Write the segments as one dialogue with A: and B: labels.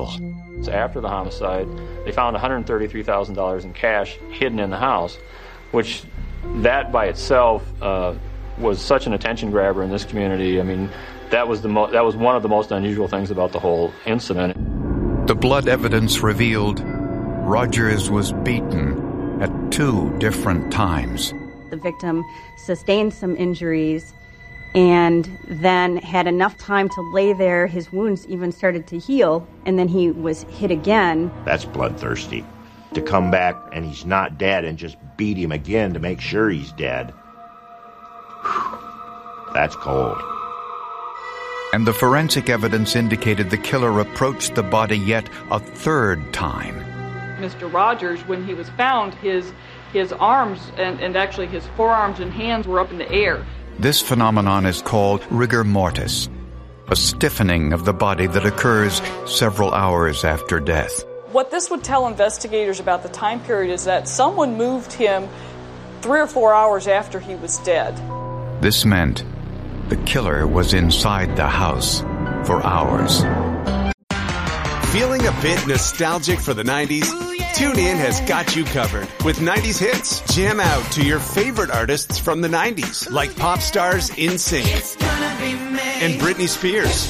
A: So after the homicide, they found $133,000 in cash hidden in the house, which that by itself was such an attention grabber in this community. I mean, that was one of the most unusual things about the whole incident.
B: The blood evidence revealed Rogers was beaten at 2 different times.
C: The victim sustained some injuries and then had enough time to lay there. His wounds even started to heal, and then he was hit again.
D: That's bloodthirsty. To come back and he's not dead and just beat him again to make sure he's dead. Whew. That's cold.
B: And the forensic evidence indicated the killer approached the body yet a 3rd time.
E: Mr. Rogers, when he was found, his arms and actually his forearms and hands were up in the air.
B: This phenomenon is called rigor mortis, a stiffening of the body that occurs several hours after death.
E: What this would tell investigators about the time period is that someone moved him 3 or 4 hours after he was dead.
B: This meant the killer was inside the house for hours.
F: Feeling a bit nostalgic for the 90s? TuneIn has got you covered with 90s hits. Jam out to your favorite artists from the 90s, like pop stars NSYNC and Britney Spears,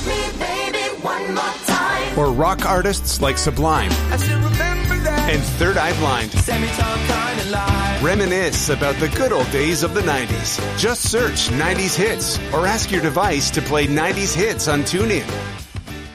F: or rock artists like Sublime and Third Eye Blind. Reminisce about the good old days of the 90s. Just search 90s hits or ask your device to play 90s hits on TuneIn.